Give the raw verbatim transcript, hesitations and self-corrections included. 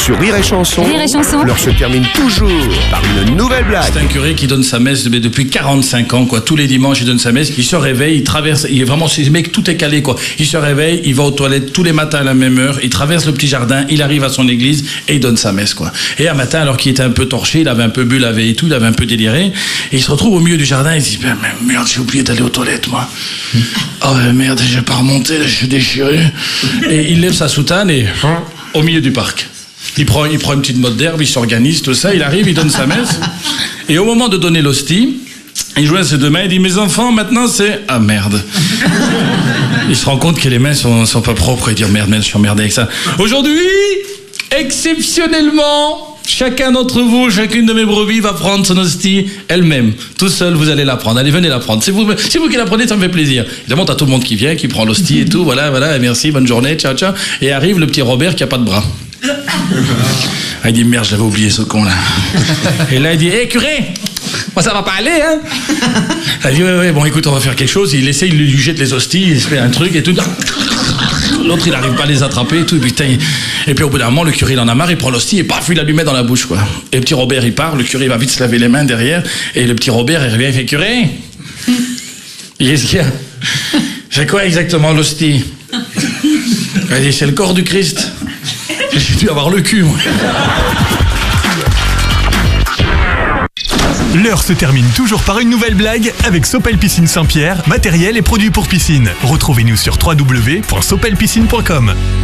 Sur Rire et Chanson, Rire et Chanson. l'heure se termine toujours par une nouvelle blague. C'est un curé qui donne sa messe depuis quarante-cinq ans, quoi. Tous les dimanches, il donne sa messe. Il se réveille, il traverse. Il est vraiment, ce mec, tout est calé, quoi. Il se réveille, il va aux toilettes tous les matins à la même heure. Il traverse le petit jardin, il arrive à son église et il donne sa messe, quoi. Et un matin, alors qu'il était un peu torché, il avait un peu bu la veille et tout, il avait un peu déliré. Et il se retrouve au milieu du jardin. Il se dit, ben, merde, j'ai oublié d'aller aux toilettes, moi. Oh merde, j'ai pas remonté, là, je suis déchiré. Et il lève sa soutane et au milieu du parc. Il prend, il prend une petite motte d'herbe, il s'organise, tout ça, il arrive, il donne sa messe. Et au moment de donner l'hostie, il joint ses deux mains, il dit, mes enfants, maintenant c'est... Ah merde. Il se rend compte que les mains sont, sont pas propres, il dit, oh, merde, merde, je suis emmerdé avec ça. Aujourd'hui, exceptionnellement, chacun d'entre vous, chacune de mes brebis va prendre son hostie elle-même. Tout seul, vous allez la prendre. Allez, venez la prendre. C'est vous, c'est vous qui la prenez, ça me fait plaisir. Évidemment, t'as tout le monde qui vient, qui prend l'hostie et tout. Voilà, voilà, merci, bonne journée, ciao, ciao. Et arrive le petit Robert qui a pas de bras. Ah, il dit, merde, je l'avais oublié, ce con, là. Et là, il dit, hé, hey, curé, moi, ça va pas aller, hein. Il dit, ouais, ouais, bon, écoute, on va faire quelque chose. Il essaye, il lui jette les hosties, il se fait un truc et tout. L'autre, il n'arrive pas à les attraper et tout. Et, putain, il... et puis, au bout d'un moment, le curé, il en a marre, il prend l'hostie et paf, il la lui met dans la bouche, quoi. Et le petit Robert, il part, le curé, il va vite se laver les mains derrière. Et le petit Robert, il revient, il fait, curé, qu'est-ce qu'il y a? C'est quoi exactement l'hostie? Il dit, c'est le corps du Christ. J'ai dû avoir le cul, moi. L'heure se termine toujours par une nouvelle blague avec Sopel Piscine Saint-Pierre, matériel et produits pour piscine. Retrouvez-nous sur w w w point sopel piscine point com.